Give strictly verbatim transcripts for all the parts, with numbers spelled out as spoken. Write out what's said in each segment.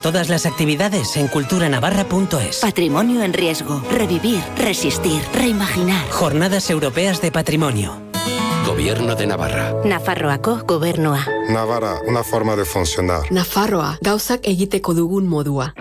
Todas las actividades en cultura navarra punto es. Patrimonio en riesgo. Revivir, resistir, reimaginar. Jornadas Europeas de Patrimonio. Gobierno de Navarra. Nafarroako gobernua. Navarra, una forma de funcionar. Nafarroa, gauzak egiteko dugun modua.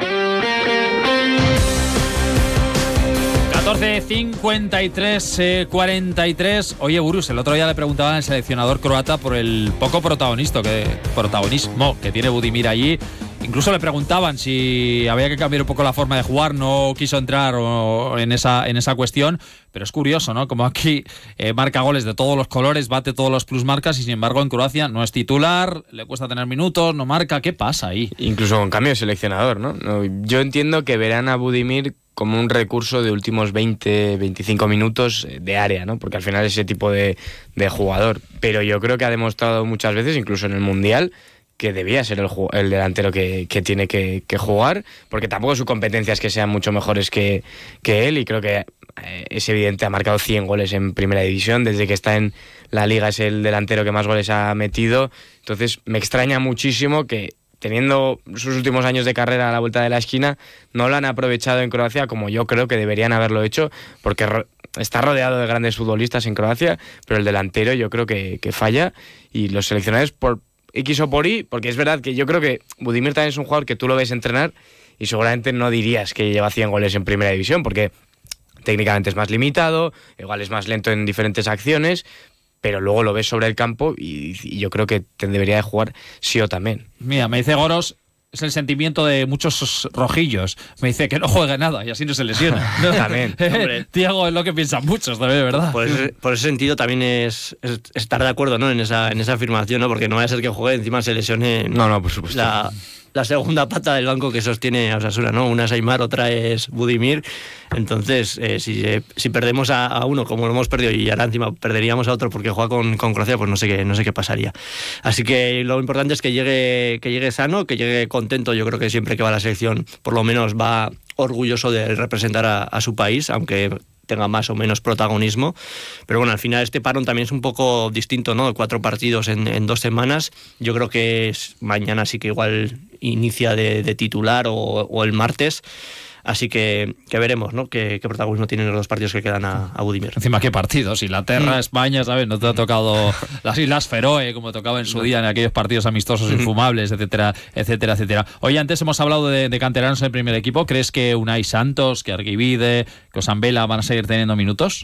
catorce cincuenta y tres, cuarenta y tres. Oye, Burus, el otro día le preguntaban al seleccionador croata por el poco protagonista que, protagonismo que tiene Budimir allí. Incluso le preguntaban si había que cambiar un poco la forma de jugar, no quiso entrar o, en, esa, en esa cuestión, pero es curioso, ¿no? Como aquí eh, marca goles de todos los colores, bate todos los plusmarcas y sin embargo en Croacia no es titular, le cuesta tener minutos, no marca. ¿Qué pasa ahí? Incluso con cambio de seleccionador, ¿no? no yo entiendo que verán a Budimir como un recurso de últimos veinte, veinticinco minutos de área, ¿no? Porque al final es ese tipo de, de jugador, pero yo creo que ha demostrado muchas veces, incluso en el Mundial, que debía ser el, el delantero que, que tiene que, que jugar, porque tampoco su competencia es que sean mucho mejores que, que él, y creo que eh, es evidente, ha marcado cien goles en Primera División, desde que está en la Liga es el delantero que más goles ha metido. Entonces me extraña muchísimo que, teniendo sus últimos años de carrera a la vuelta de la esquina, no lo han aprovechado en Croacia como yo creo que deberían haberlo hecho, porque ro- está rodeado de grandes futbolistas en Croacia, pero el delantero yo creo que, que falla, y los seleccionadores por X o por Y, porque es verdad que yo creo que Budimir también es un jugador que tú lo ves entrenar y seguramente no dirías que lleva cien goles en Primera División, porque técnicamente es más limitado, igual es más lento en diferentes acciones, pero luego lo ves sobre el campo y, y yo creo que te debería de jugar sí o también. Mira, me dice Goros, es el sentimiento de muchos rojillos. Me dice que no juegue nada y así no se lesiona. ¿No? También. Hombre, Tiago, es lo que piensan muchos también, ¿verdad? Por ese, por ese sentido también es, es estar de acuerdo, ¿no? en esa en esa afirmación, ¿no? Porque no vaya a ser que juegue encima se lesione. No, no, por supuesto. La, la segunda pata del banco que sostiene a Osasuna, ¿no? Una es Aimar, otra es Budimir. Entonces, eh, si, eh, si perdemos a, a uno, como lo hemos perdido, y ahora encima perderíamos a otro porque juega con, con Croacia, pues no sé qué no sé qué pasaría. Así que lo importante es que llegue que llegue sano, que llegue contento. Yo creo que siempre que va a la selección, por lo menos va orgulloso de representar a, a su país, aunque tenga más o menos protagonismo. Pero bueno, al final este parón también es un poco distinto, ¿no? Cuatro partidos en, en dos semanas. Yo creo que es, mañana sí que igual inicia de, de titular o, o el martes. Así que, que veremos, ¿no? Qué, qué protagonismo tienen los dos partidos que quedan a, a Budimir. Encima, ¿qué partidos? Inglaterra, mm. España, ¿sabes? No te ha tocado las Islas Feroe, como tocaba en su no. día en aquellos partidos amistosos infumables, etcétera, etcétera, etcétera. Oye, antes hemos hablado de, de canteranos en el primer equipo. ¿Crees que Unai Santos, que Argivide, que Osambela van a seguir teniendo minutos?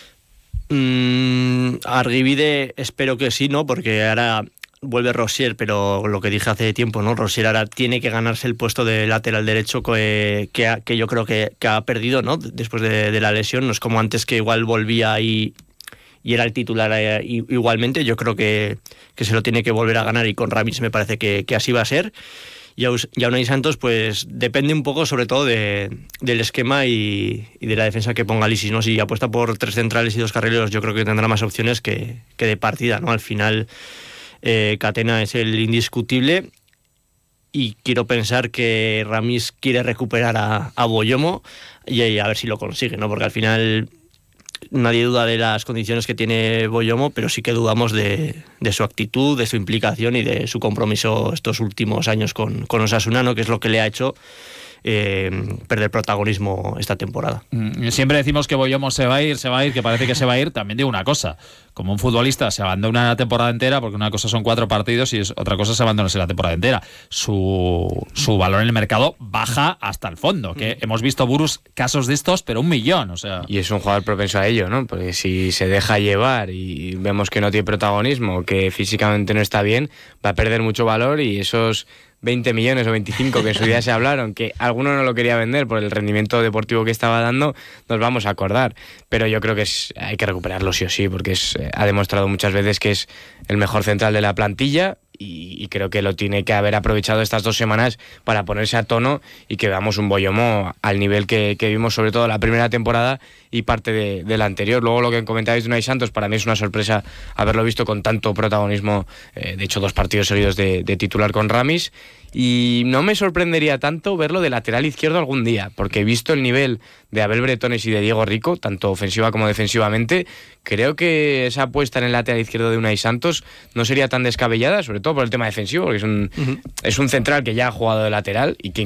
Mm, Argivide espero que sí, ¿no? Porque ahora vuelve Rosier, pero lo que dije hace tiempo, ¿no? Rosier ahora tiene que ganarse el puesto de lateral derecho que, que, ha, que yo creo que, que ha perdido, ¿no? Después de, de la lesión. No es como antes, que igual volvía y, y era el titular eh, igualmente. Yo creo que, que se lo tiene que volver a ganar, y con Ramis me parece que, que así va a ser. Y a, y a Unai Santos, pues depende un poco sobre todo de, del esquema y, y de la defensa que ponga Lisis, ¿no? Si apuesta por tres centrales y dos carrileros, yo creo que tendrá más opciones que, que de partida, ¿no? Al final Eh, Catena es el indiscutible, y quiero pensar que Ramis quiere recuperar a, a Boyomo y, y a ver si lo consigue, ¿no? Porque al final nadie duda de las condiciones que tiene Boyomo, pero sí que dudamos de, de su actitud, de su implicación y de su compromiso estos últimos años con, con Osasuna, ¿no? Que es lo que le ha hecho Eh, perder protagonismo esta temporada. Siempre decimos que Boyomo se va a ir, se va a ir, que parece que se va a ir. También digo una cosa, como un futbolista se abandona una temporada entera, porque una cosa son cuatro partidos y es, otra cosa es abandonarse la temporada entera, su, su valor en el mercado baja hasta el fondo, que mm. hemos visto, Burus, casos de estos, pero un millón, o sea. Y es un jugador propenso a ello, ¿no? Porque si se deja llevar y vemos que no tiene protagonismo, que físicamente no está bien, va a perder mucho valor, y esos veinte millones o veinticinco que en su día se hablaron, que alguno no lo quería vender por el rendimiento deportivo que estaba dando, nos vamos a acordar. Pero yo creo que es, hay que recuperarlo sí o sí, porque es, ha demostrado muchas veces que es el mejor central de la plantilla, y, y creo que lo tiene que haber aprovechado estas dos semanas para ponerse a tono y que veamos un Boyomo al nivel que, que vimos sobre todo la primera temporada y parte de, de la anterior. Luego, lo que comentabais de Unai Santos, para mí es una sorpresa haberlo visto con tanto protagonismo, eh, de hecho dos partidos seguidos de, de titular con Ramis, Y no me sorprendería tanto verlo de lateral izquierdo algún día, porque he visto el nivel de Abel Bretones y de Diego Rico, tanto ofensiva como defensivamente. Creo que esa apuesta en el lateral izquierdo de Unai Santos no sería tan descabellada, sobre todo por el tema defensivo, porque es un, uh-huh. es un central que ya ha jugado de lateral y que